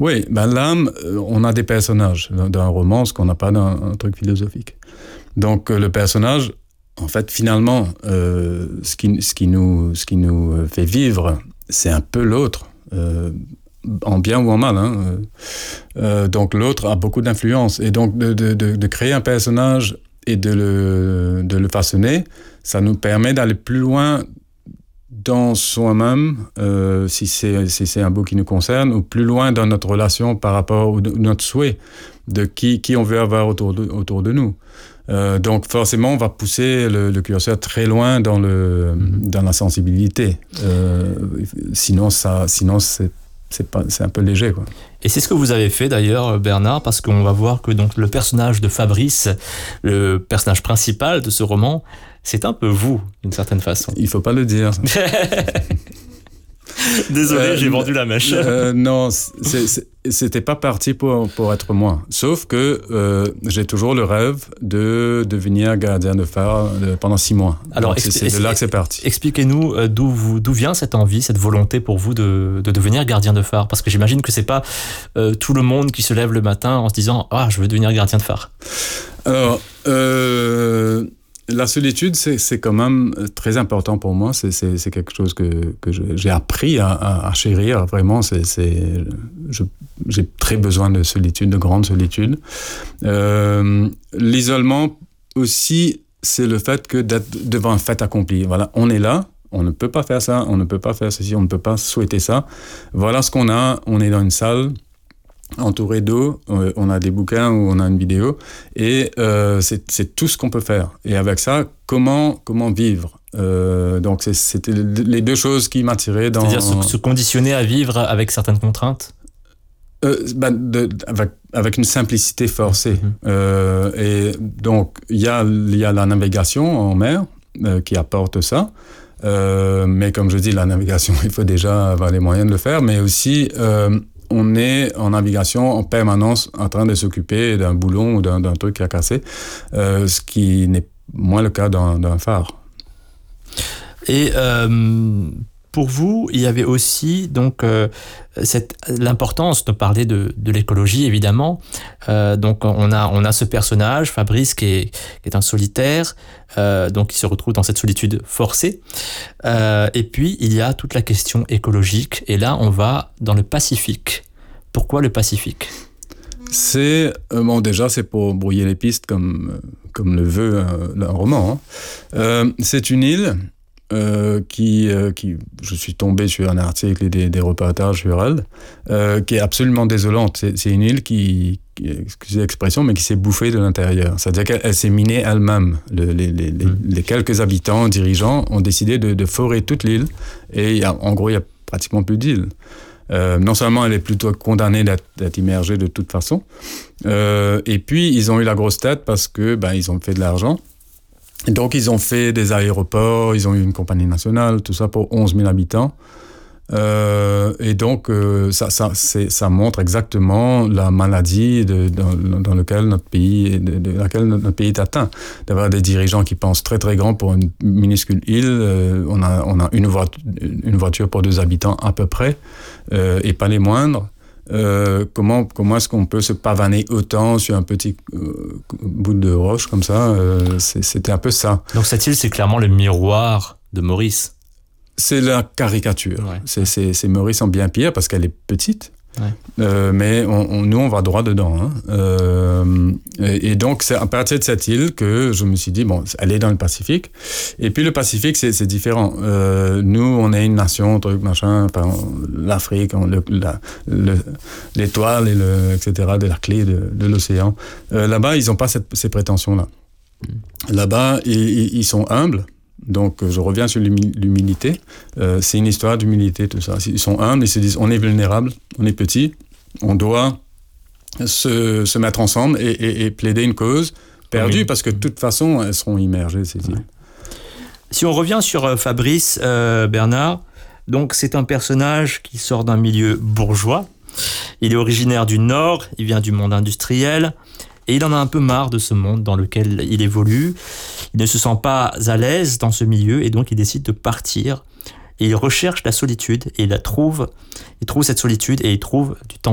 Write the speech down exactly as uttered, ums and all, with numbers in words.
Oui, ben l'âme, on a des personnages d'un roman, ce qu'on n'a pas d'un un truc philosophique. Donc le personnage, en fait, finalement, euh, ce, qui, ce, qui nous, ce qui nous fait vivre, c'est un peu l'autre, euh, en bien ou en mal. Hein. Euh, donc l'autre a beaucoup d'influence. Et donc de, de, de, de créer un personnage et de le, de le façonner, ça nous permet d'aller plus loin dans soi-même, euh, si, c'est, si c'est un bout qui nous concerne, ou plus loin dans notre relation par rapport à notre souhait de qui, qui on veut avoir autour de, autour de nous. Euh, donc forcément, on va pousser le, le curseur très loin dans, le, mmh. dans la sensibilité. Euh, sinon, ça, sinon c'est, c'est, pas, c'est un peu léger, quoi. Et c'est ce que vous avez fait d'ailleurs, Bernard, parce qu'on va voir que donc, le personnage de Fabrice, le personnage principal de ce roman, c'est un peu vous, d'une certaine façon. Il faut pas le dire. Désolé, euh, j'ai vendu la mèche. Euh, non, c'est, c'est, c'était pas parti pour, pour être moi. Sauf que euh, j'ai toujours le rêve de devenir gardien de phare pendant six mois. Alors, expli- c'est, c'est de là que c'est parti. Expliquez-nous euh, d'où, vous, d'où vient cette envie, cette volonté pour vous de, de devenir gardien de phare. Parce que j'imagine que c'est pas euh, tout le monde qui se lève le matin en se disant « Ah, je veux devenir gardien de phare ». Alors, euh... la solitude, c'est, c'est quand même très important pour moi. C'est, c'est, c'est quelque chose que, que je, j'ai appris à, à, à chérir. Vraiment, c'est, c'est, je, j'ai très besoin de solitude, de grande solitude. Euh, l'isolement aussi, c'est le fait que d'être devant un fait accompli. Voilà, on est là, on ne peut pas faire ça, on ne peut pas faire ceci, on ne peut pas souhaiter ça. Voilà ce qu'on a. On est dans une salle entouré d'eau, on a des bouquins ou on a une vidéo, et euh, c'est, c'est tout ce qu'on peut faire. Et avec ça, comment, comment vivre euh, donc c'est, c'était les deux choses qui m'attiraient dans... C'est-à-dire se, se conditionner à vivre avec certaines contraintes euh, ben de, avec, avec une simplicité forcée. Mmh. Euh, et donc, il y a, y a la navigation en mer euh, qui apporte ça. Euh, mais comme je dis, la navigation, il faut déjà avoir les moyens de le faire, mais aussi... Euh, on est en navigation en permanence en train de s'occuper d'un boulon ou d'un, d'un truc qui a cassé, euh, ce qui n'est moins le cas d'un, d'un phare. Et euh, pour vous, il y avait aussi donc euh, cette, l'importance de parler de, de l'écologie, évidemment. Euh, donc on a, on a ce personnage, Fabrice, qui est, qui est un solitaire, euh, donc il se retrouve dans cette solitude forcée. Euh, et puis il y a toute la question écologique, et là on va dans le Pacifique. Pourquoi le Pacifique ? C'est, euh, bon déjà c'est pour brouiller les pistes comme, comme le veut euh, un roman. Hein. Euh, c'est une île Euh, qui, euh, qui, je suis tombé sur un article et des, des reportages sur elle, euh, qui est absolument désolante. C'est, c'est une île qui, qui, excusez l'expression, mais qui s'est bouffée de l'intérieur. C'est-à-dire qu'elle elle s'est minée elle-même. Le, les, les, les, mmh. les quelques habitants, dirigeants, ont décidé de, de forer toute l'île, et y a, en gros, il n'y a pratiquement plus d'île. Euh, non seulement elle est plutôt condamnée d'être, d'être immergée de toute façon, euh, et puis ils ont eu la grosse tête parce que ben, ils ont fait de l'argent. Donc, ils ont fait des aéroports, ils ont eu une compagnie nationale, tout ça pour onze mille habitants. Euh, et donc, euh, ça, ça, c'est, ça montre exactement la maladie de, dans, dans lequel notre pays, de, de laquelle notre pays est atteint. D'avoir des dirigeants qui pensent très, très grand pour une minuscule île. Euh, on a, on a une, voiture, une voiture pour deux habitants à peu près, euh, et pas les moindres. Euh, comment, comment est-ce qu'on peut se pavaner autant sur un petit euh, bout de roche comme ça euh, c'est, C'était un peu ça. Donc cette île, c'est clairement le miroir de Maurice. C'est la caricature. Ouais. C'est, c'est, c'est Maurice en bien pire parce qu'elle est petite. Ouais. Euh, mais on, on, nous, on va droit dedans. Hein. Euh, et, et donc, c'est à partir de cette île que je me suis dit, bon, elle est dans le Pacifique. Et puis, le Pacifique, c'est, c'est différent. Euh, nous, on est une nation, truc, machin, enfin, l'Afrique, on, le, la, le, l'étoile, et, le, et cetera, de la clé de, de l'océan. Euh, là-bas, ils n'ont pas cette, ces prétentions-là. Mm. Là-bas, ils, ils sont humbles. Donc, je reviens sur l'humilité. Euh, c'est une histoire d'humilité, tout ça. Ils sont humbles, ils se disent, on est vulnérable, on est petit, on doit se, se mettre ensemble et, et, et plaider une cause perdue, oui. Parce que de toute façon, elles seront immergées, ces îles. Ouais. Si on revient sur euh, Fabrice, euh, Bernard, donc c'est un personnage qui sort d'un milieu bourgeois. Il est originaire du Nord, il vient du monde industriel. Et il en a un peu marre de ce monde dans lequel il évolue. Il ne se sent pas à l'aise dans ce milieu et donc il décide de partir. Et il recherche la solitude et il la trouve. Il trouve cette solitude et il trouve du temps